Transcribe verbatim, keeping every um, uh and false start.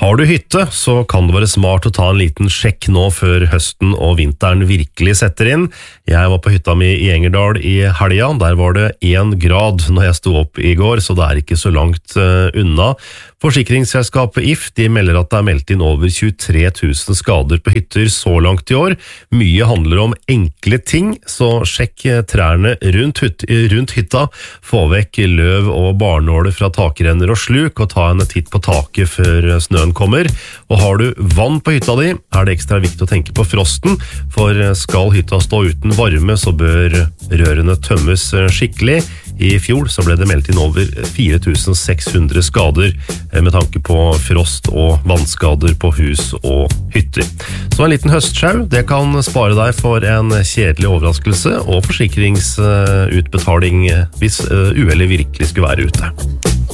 Har du hytte, så kan det være smart å ta en liten sjekk nå før høsten og vinteren virkelig setter inn. Jeg var på hytta mi i Engerdal i helga, der var det en grad når jeg sto opp i går, så det er ikke så langt uh, unna. Forsikringsselskapet If de melder at det er meldt inn over tjuetre tusen skader på hytter så langt i år. Mye handler om enkle ting, så sjekk trærne rundt, hyt rundt hytta, få vekk løv og barnåler fra takrenner og sluk, og ta en titt på taket før snøen kommer. Og har du vann på hytta di, er det ekstra viktig å tenke på frosten, for skal hytta stå uten varme, så bør rørene tømmes skikkelig. I fjor så ble det meldt inn over fire tusen seks hundre skader med tanke på frost og vannskader på hus og hytter. Så en liten høstsjau, det kan spare deg for en kjedelig overraskelse og forsikringsutbetaling hvis uhellet virkelig skulle være ute.